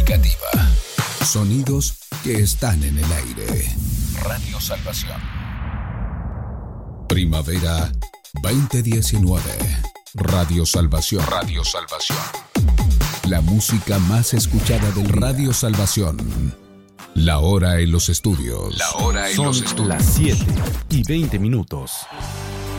significativa. Sonidos que están en el aire. Radio Salvación. Primavera 2019. Radio Salvación. Radio Salvación. La música más escuchada del Radio Salvación. La hora en los estudios. La hora en los estudios. Las 7:20.